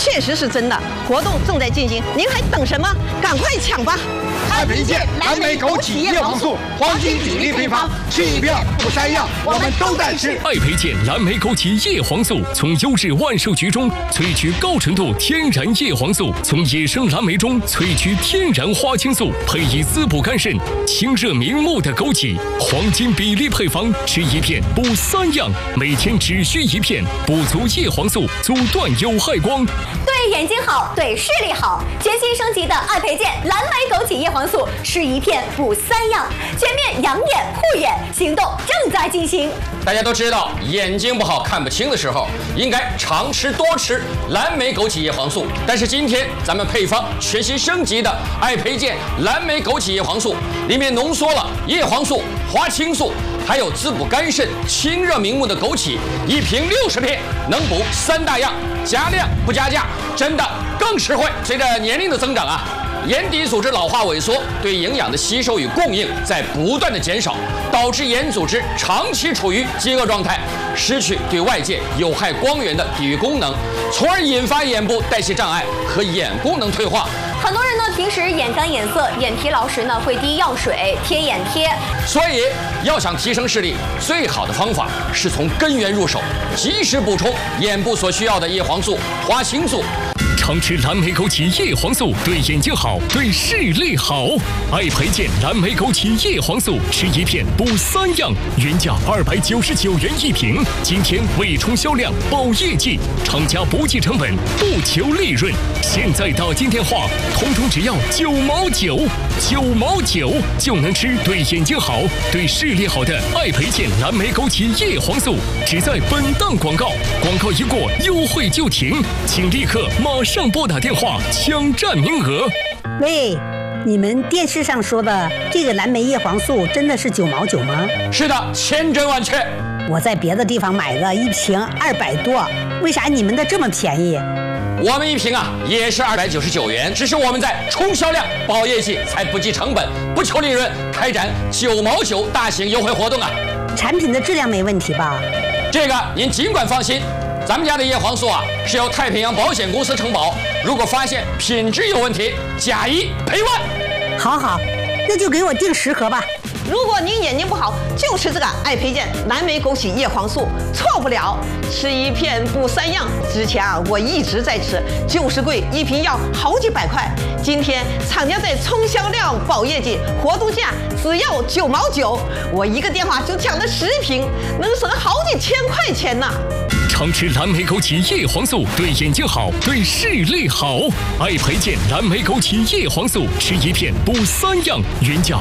确实是真的，活动正在进行，您还等什么？赶快抢吧！ 爱培健蓝莓枸杞叶黄素，黄金比例配方，吃一片不三样，我们都在吃。 爱培健蓝莓枸杞叶黄素从优质万寿菊中萃取高纯度天然叶黄素，从野生蓝莓中萃取天然花青素，配以滋补肝肾、清热明目的枸杞，黄金比例配方，吃一片补三样，每天只需一片，补足叶黄素，阻断有害光。 对眼睛好，对视力好，全新升级的爱培健蓝莓枸杞叶黄素，吃一片补三样，全面养眼护眼，行动正在进行。 大家都知道，眼睛不好看不清的时候，应该常吃多吃蓝莓枸杞叶黄素。但是今天咱们配方全新升级的爱培健蓝莓枸杞叶黄素，里面浓缩了叶黄素、花青素，还有滋补肝肾、清热明目的枸杞，一瓶60片，能补3大样，加量不加价，真的更实惠。随着年龄的增长啊，眼底组织老化萎缩，对营养的吸收与供应在不断的减少，导致眼组织长期处于饥饿状态，失去对外界有害光源的抵御功能，从而引发眼部代谢障碍和眼功能退化。 很多人呢，平时眼干眼涩、眼疲劳时呢，会滴药水、贴眼贴。 所以要想提升视力，最好的方法是从根源入手，及时补充眼部所需要的叶黄素、花青素。 常吃蓝莓枸杞叶黄素对眼睛好，对视力好。爱培健蓝莓枸杞叶黄素，吃一片补3样，原价299元一瓶，今天为冲销量保业绩，厂家不计成本，不求利润。现在打进电话，通通只要9毛9，9毛9就能吃对眼睛好、对视力好的爱培健蓝莓枸杞叶黄素。只在本档广告，广告一过，优惠就停，请立刻马上拨打电话抢占名额。 喂，你们电视上说的这个蓝莓叶黄素真的是9毛9吗？ 是的，千真万确。 我在别的地方买的一瓶200多，为啥你们的这么便宜？ 我们一瓶啊也是299元，只是我们在冲销量保业绩，才不计成本，不求利润，开展9毛9大型优惠活动啊。 产品的质量没问题吧？ 这个您尽管放心，咱们家的叶黄素啊是由太平洋保险公司承保，如果发现品质有问题，假1赔1。 好好，那就给我订10盒吧。 如果您眼睛不好，就吃这个爱培健蓝莓枸杞叶黄素，错不了。吃一片补3样，之前啊我一直在吃，就是贵，一瓶要好几百块。今天厂家在冲销量保业绩，活动价只要9毛9，我一个电话就抢了10瓶，能省好几千块钱呢。 常吃蓝莓枸杞叶黄素对眼睛好，对视力好。爱培健蓝莓枸杞叶黄素，吃一片补3样，原价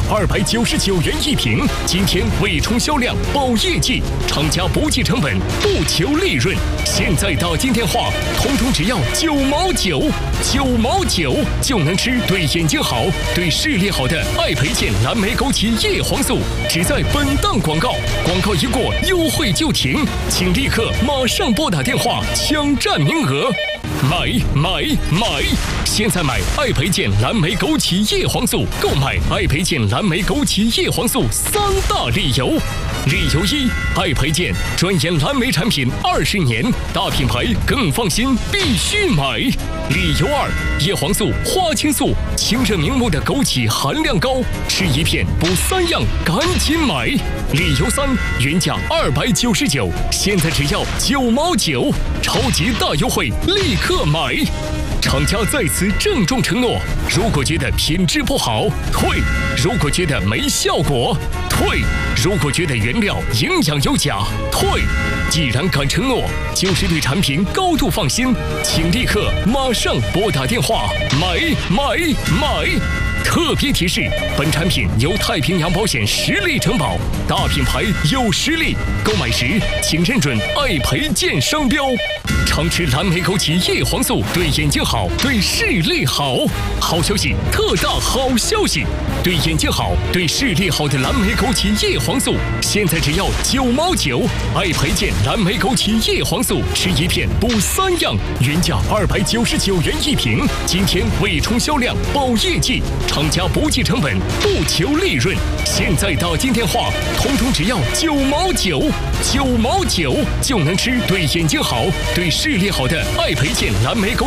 299元一瓶，今天为冲销量保业绩，厂家不计成本，不求利润。现在打进电话，通通只要9毛9，9毛9就能吃对眼睛好、对视力好的爱培健蓝莓枸杞叶黄素。只在本档广告，广告一过，优惠就停，请立刻马上拨打电话抢占名额。买！现在买爱培健蓝莓枸杞叶黄素，购买爱培健蓝莓枸杞叶黄素3大理由。理由1：爱培健专研蓝莓产品20年，大品牌更放心，必须买。理由2：叶黄素、花青素、清热明目的枸杞含量高，吃一片补3样，赶紧买。理由3：原价299，现在只要9毛9，超级大优惠，立刻买！厂家在此郑重承诺：如果觉得品质不好，退；如果觉得没效果，退；如果觉得原料营养有假，退。既然敢承诺，就是对产品高度放心，请立刻马上拨打电话买！特别提示：本产品由太平洋保险实力承保，大品牌有实力，购买时请认准爱培健商标。常吃蓝莓枸杞叶黄素对眼睛好，对视力好。好消息，特大好消息！对眼睛好、对视力好的蓝莓枸杞叶黄素，现在只要9毛9。爱培健蓝莓枸杞叶黄素，吃一片补3样，原价299元一瓶，今天为冲销量保业绩，厂家不计成本，不求利润。现在打进电话，通通只要9毛9，9毛9就能吃对眼睛好、对视力好的爱培健蓝莓枸